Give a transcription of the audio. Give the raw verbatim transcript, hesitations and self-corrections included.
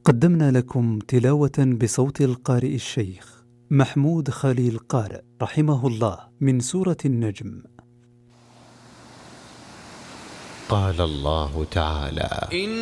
قدمنا لكم تلاوة بصوت القارئ الشيخ محمود خليل قارئ رحمه الله من سورة النجم. قال الله تعالى: